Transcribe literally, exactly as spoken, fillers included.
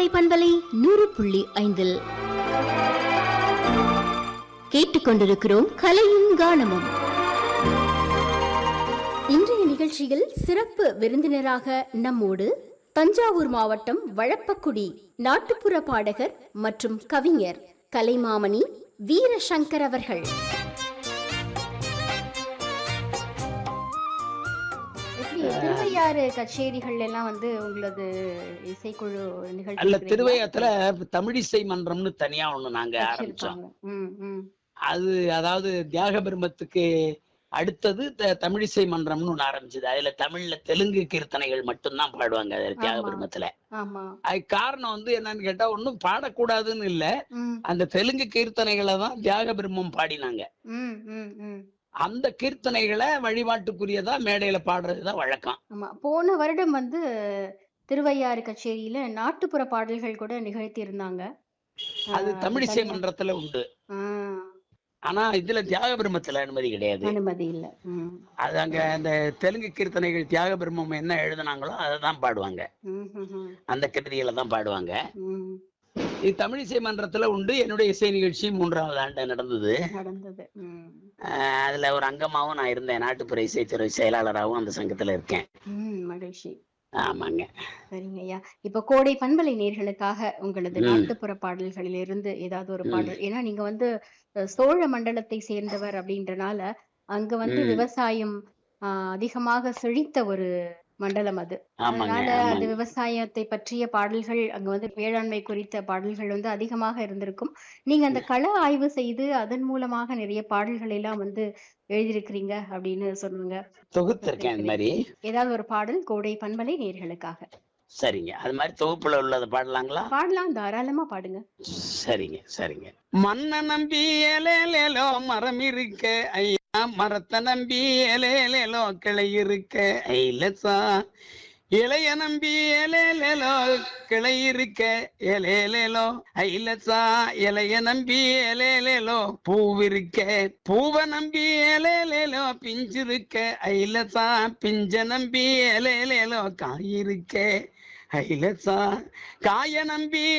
பண்பலை நூறு புள்ளி ஐந்தில் கேட்டுக்கொண்டிருக்கிறோம் கலையும் கானமும். இன்றைய நிகழ்ச்சியில் சிறப்பு விருந்தினராக நம்மோடு தஞ்சாவூர் மாவட்டம் வழப்பக்குடி நாட்டுப்புற பாடகர் மற்றும் கவிஞர் கலைமாமணி வீரசங்கர் அவர்கள். திருவையாறு கச்சேரிகள் எல்லாம் வந்து உங்களது இசைக்குழு நிகழ்ச்சி அல்ல, திருவையாத்துல தமிழிசை மன்றம்னு தனியா ஒண்ணு நாங்க ஆரம்பிச்சோம். அது அதாவது தியாக பிரம்மத்துக்கு அடுத்தது தமிழிசை மன்றம்னு ஒண்ணு ஆரம்பிச்சது. அதுல தமிழ்ல தெலுங்கு கீர்த்தனைகள் மட்டும்தான் பாடுவாங்க தியாக பிரம்மத்துல. அது காரணம் வந்து என்னன்னு கேட்டா, ஒன்னும் பாடக்கூடாதுன்னு இல்ல, அந்த தெலுங்கு கீர்த்தனைகளை தான் தியாக பிரம்மம் பாடினாங்க. அந்த கீர்த்தனைகளை வழிபாட்டுக்குரியதா மேடையில பாடுறதுதான் வழக்கம். ஆமா, போன வருடம் வந்து திருவையாறு கச்சேரியில நாட்டுப்புற பாடல்கள் கூட நிகழ்த்தி இருந்தாங்க. அது தமிழிசை மன்றத்துல உண்டு. ஆனா இதுல தியாக பிரம்மத்துல அனுமதி கிடையாது, அனுமதி இல்ல. அது அங்க அந்த தெலுங்கு கீர்த்தனைகள் தியாக பிரம்மம் என்ன எழுதுனாங்களோ அதை தான் பாடுவாங்க, அந்த கிருதிகளை தான் பாடுவாங்க. இது தமிழிசை மன்றத்துல உண்டு. என்னுடைய இசை நிகழ்ச்சி மூன்றாவது ஆண்டு நடந்தது. அதுல ஒரு அங்கமாவும் நான் இருந்தேன், நாட்டுப்புற இசைத்துறை செயலாளராகவும் அந்த சங்கத்துல இருக்கேன். மகிழ்ச்சி. ஆமாங்க. சரிங்க ஐயா. இப்ப கோடை பண்பலை நேயர்களுக்காக உங்களது நாட்டுப்புற பாடல்களில் இருந்து ஏதாவது ஒரு பாடல், ஏன்னா நீங்க வந்து சோழ மண்டலத்தை சேர்ந்தவர் அப்படின்றனால அங்க வந்து விவசாயம் ஆஹ் அதிகமாக செழித்த ஒரு மண்டலம் அது. அதனால அந்த விவசாயத்தை பற்றிய பாடல்கள், அங்க வந்து வேளாண்மை குறித்த பாடல்கள் வந்து அதிகமாக இருந்திருக்கும். நீங்க அந்த கள ஆய்வு செய்து அதன் மூலமாக நிறைய பாடல்கள் எல்லாம் வந்து எழுதியிருக்கிறீங்க அப்படின்னு சொல்லுங்க. தொகுத்திருக்கேன். அந்த மாதிரி ஏதாவது ஒரு பாடல் கோடை பண்பலை நேயர்களுக்காக. சரிங்க, அது மாதிரி தொகுப்புல உள்ளத பாடலாங்களா? பாடலாம், தாராளமா பாடுங்க. சரிங்க சரிங்க. மண்ண நம்பி ஏலேலேலோ மரம் இருக்க ஐயா, மரத்தை நம்பி ஏலேலேலோ கிளை இருக்க ஐலசா, இளைய நம்பி ஏலேலேலோ கிளை இருக்க ஏலேலேலோ ஐலசா, இளைய நம்பி ஏலேலேலோ பூவிருக்க, பூவ நம்பி ஏலேலேலோ பிஞ்சிருக்க ஐலசா, பிஞ்ச நம்பி ஏலேலேலோ காயிருக்க ஐலசா, காய நம்பி